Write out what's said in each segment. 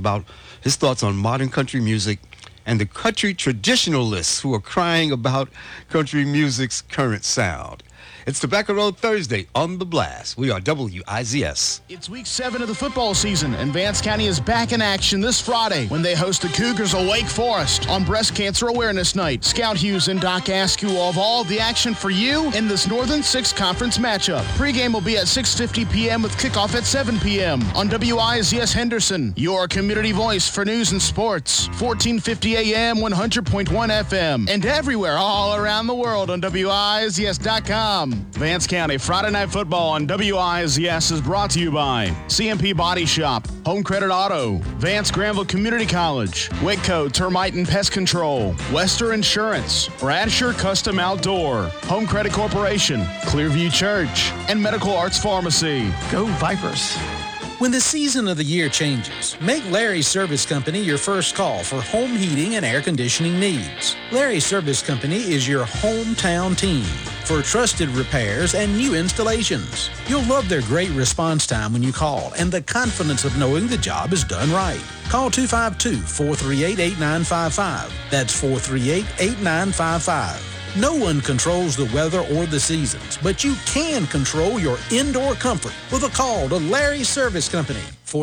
about his thoughts on modern country music and the country traditionalists who are crying about country music's current sound. It's Tobacco Road Thursday on The Blast. We are WIZS. It's week 7 of the football season, and Vance County is back in action this Friday when they host the Cougars of Wake Forest on Breast Cancer Awareness Night. Scout Hughes and Doc Askew will have all the action for you in this Northern Six Conference matchup. Pre-game will be at 6:50 p.m. with kickoff at 7 p.m. on WIZS Henderson, your community voice for news and sports. 1450 a.m., 100.1 FM, and everywhere all around the world on WIZS.com. Vance County Friday Night Football on WIZS is brought to you by CMP Body Shop, Home Credit Auto, Vance Granville Community College, Waco Termite and Pest Control, Wester Insurance, Bradshaw Custom Outdoor, Home Credit Corporation, Clearview Church, and Medical Arts Pharmacy. Go Vipers. When the season of the year changes, make Larry's Service Company your first call for home heating and air conditioning needs. Larry's Service Company is your hometown team for trusted repairs and new installations. You'll love their great response time when you call and the confidence of knowing the job is done right. Call 252-438-8955. That's 438-8955. No one controls the weather or the seasons, but you can control your indoor comfort with a call to Larry's Service Company,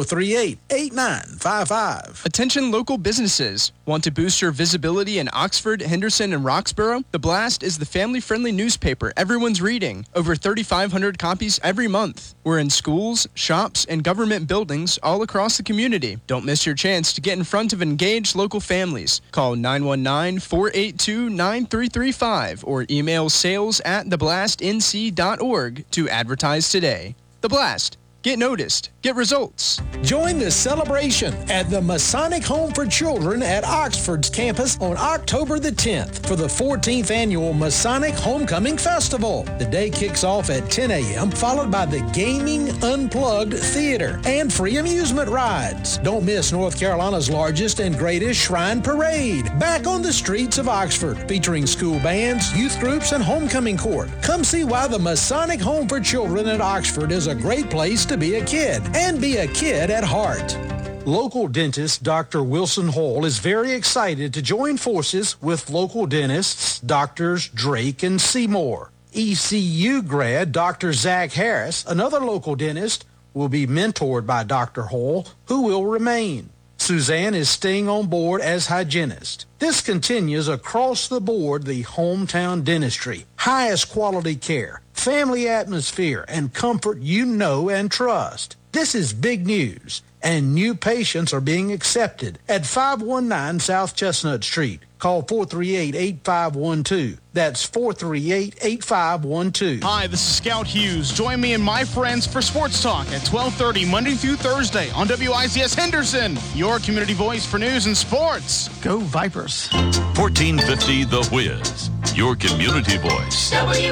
438-8955. Attention local businesses. Want to boost your visibility in Oxford, Henderson, and Roxborough? The Blast is the family-friendly newspaper everyone's reading. Over 3,500 copies every month. We're in schools, shops, and government buildings all across the community. Don't miss your chance to get in front of engaged local families. Call 919-482-9335 or email sales@theblastnc.org to advertise today. The Blast. Get noticed. Get results. Join the celebration at the Masonic Home for Children at Oxford's campus on October the 10th for the 14th Annual Masonic Homecoming Festival. The day kicks off at 10 a.m., followed by the Gaming Unplugged Theater and free amusement rides. Don't miss North Carolina's largest and greatest Shrine Parade, back on the streets of Oxford, featuring school bands, youth groups, and homecoming court. Come see why the Masonic Home for Children at Oxford is a great place to be a kid and be a kid at heart. Local dentist Dr. Wilson Hall is very excited to join forces with local dentists Drs. Drake and Seymour. ECU grad Dr. Zach Harris, another local dentist, will be mentored by Dr. Hall, who will remain. Suzanne is staying on board as hygienist. This continues across the board the hometown dentistry. Highest quality care, family atmosphere, and comfort you know and trust. This is big news, and new patients are being accepted at 519 South Chestnut Street. Call 438-8512. That's 438-8512. Hi, this is Scout Hughes. Join me and my friends for Sports Talk at 12:30 Monday through Thursday on WIZS Henderson, your community voice for news and sports. Go Vipers. 1450 The Whiz, your community voice.